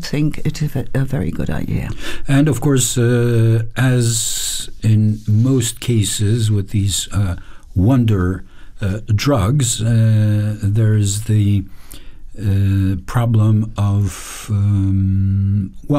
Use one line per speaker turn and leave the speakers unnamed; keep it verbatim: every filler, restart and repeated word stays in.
think it is a, a very good idea.
And of course, uh, as in most cases with these uh, wonder uh, drugs, uh, there's the uh, problem of um, well.